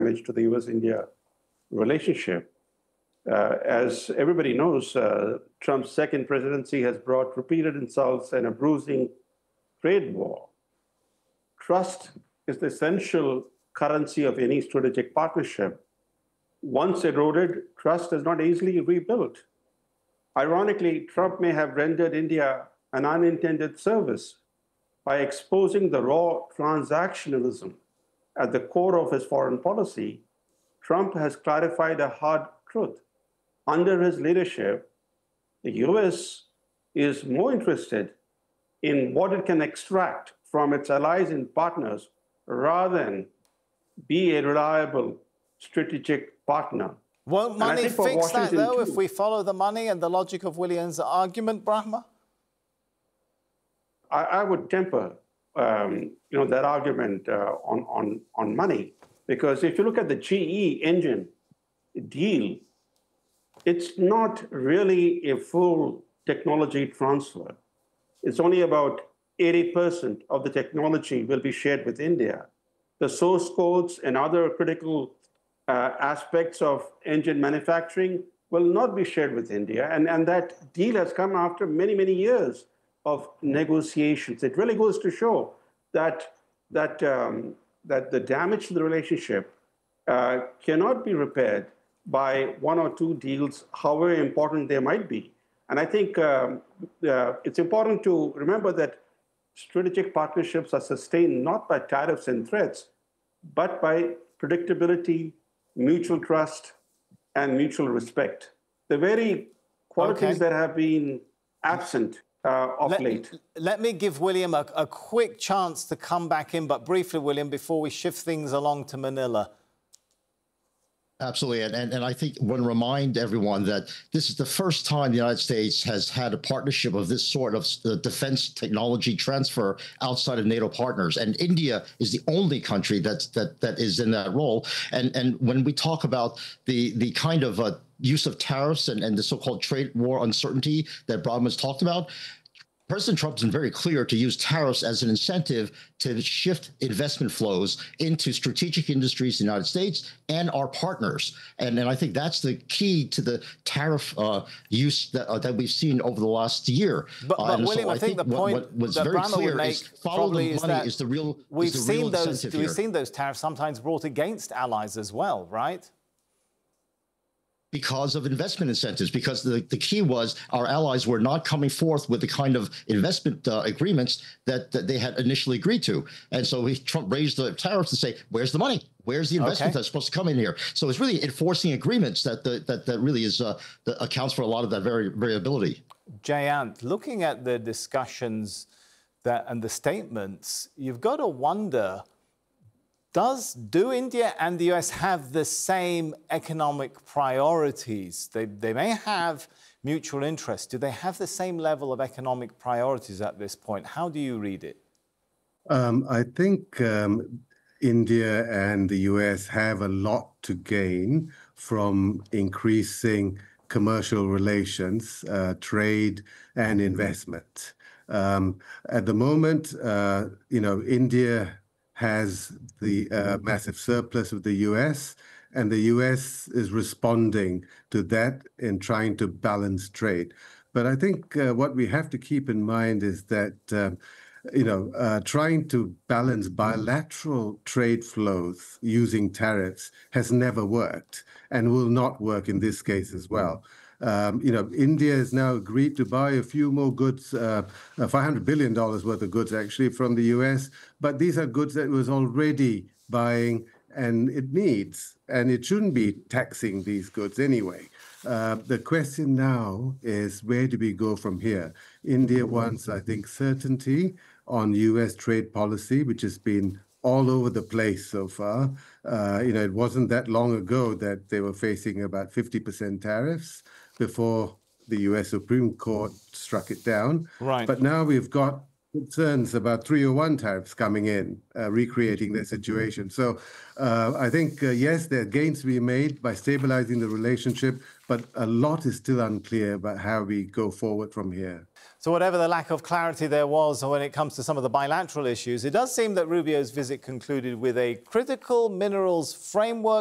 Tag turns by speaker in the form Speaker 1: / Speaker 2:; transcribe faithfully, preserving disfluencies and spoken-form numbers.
Speaker 1: damage to the U S India relationship. Uh, as everybody knows, uh, Trump's second presidency has brought repeated insults and a bruising trade war. Trust is the essential currency of any strategic partnership. Once eroded, trust is not easily rebuilt. Ironically, Trump may have rendered India an unintended service by exposing the raw transactionalism at the core of his foreign policy. Trump has clarified a hard truth. Under his leadership, the U S is more interested in what it can extract from its allies and partners rather than be a reliable strategic partner.
Speaker 2: Won't money fix that, though,
Speaker 1: too,
Speaker 2: if we follow the money and the logic of William's argument, Brahma?
Speaker 1: I, I would temper, um, you know, that argument uh, on, on, on money, because if you look at the G E engine deal, it's not really a full technology transfer. It's only about eighty percent of the technology will be shared with India. The source codes and other critical uh, aspects of engine manufacturing will not be shared with India. And, and that deal has come after many, many years of negotiations. It really goes to show that, that, um, that the damage to the relationship uh, cannot be repaired by one or two deals, however important they might be. And I think um, uh, it's important to remember that strategic partnerships are sustained not by tariffs and threats, but by predictability, mutual trust, and mutual respect. The very qualities
Speaker 2: okay.
Speaker 1: that have been absent uh, of
Speaker 2: let,
Speaker 1: late.
Speaker 2: Let me give William a, a quick chance to come back in, but briefly, William, before we shift things along to Manila.
Speaker 3: Absolutely. And, and, and I think I want to remind everyone that this is the first time the United States has had a partnership of this sort of uh, defense technology transfer outside of NATO partners. And India is the only country that's, that that is in that role. And, and when we talk about the, the kind of uh, use of tariffs and, and the so-called trade war uncertainty that Brahma has talked about, President Trump has been very clear to use tariffs as an incentive to shift investment flows into strategic industries in the United States and our partners. And, and I think that's the key to the tariff uh, use that, uh, that we've seen over the last year.
Speaker 2: But, but
Speaker 3: uh,
Speaker 2: William,
Speaker 3: so I,
Speaker 2: I think,
Speaker 3: think
Speaker 2: the point
Speaker 3: what, what was
Speaker 2: that
Speaker 3: very
Speaker 2: Brahma
Speaker 3: clear
Speaker 2: would make
Speaker 3: is follow the
Speaker 2: is
Speaker 3: money
Speaker 2: that
Speaker 3: is the real
Speaker 2: we've
Speaker 3: is the real
Speaker 2: seen those
Speaker 3: incentive
Speaker 2: we've
Speaker 3: here.
Speaker 2: seen those tariffs sometimes brought against allies as well, right?
Speaker 3: Because of investment incentives, because the, the key was our allies were not coming forth with the kind of investment uh, agreements that, that they had initially agreed to. And so he, Trump raised the tariffs to say, where's the money? Where's the investment
Speaker 2: okay.
Speaker 3: that's supposed to come in here? So it's really enforcing agreements that the, that, that really is uh, that accounts for a lot of that very variability.
Speaker 2: Jayant, looking at the discussions that and the statements, you've got to wonder, Does, do India and the U S have the same economic priorities? They, they may have mutual interests. Do they have the same level of economic priorities at this point? How do you read it?
Speaker 4: Um, I think um, India and the U S have a lot to gain from increasing commercial relations, uh, trade and investment. Um, at the moment, uh, you know, India has the uh, massive surplus of the U S, and the U S is responding to that in trying to balance trade. But I think uh, what we have to keep in mind is that, uh, you know, uh, trying to balance bilateral trade flows using tariffs has never worked and will not work in this case as well. Um, you know, India has now agreed to buy a few more goods, uh, five hundred billion dollars worth of goods, actually, from the U S. But these are goods that it was already buying and it needs, and it shouldn't be taxing these goods anyway. Uh, the question now is, where do we go from here? India wants, I think, certainty on U S trade policy, which has been all over the place so far. Uh, you know, it wasn't that long ago that they were facing about fifty percent tariffs before the U S Supreme Court struck it down.
Speaker 2: Right.
Speaker 4: But now we've got concerns about three oh one tariffs coming in, uh, recreating the situation. So uh, I think, uh, yes, there are gains to be made by stabilizing the relationship, but a lot is still unclear about how we go forward from here.
Speaker 2: So whatever the lack of clarity there was when it comes to some of the bilateral issues, it does seem that Rubio's visit concluded with a critical minerals framework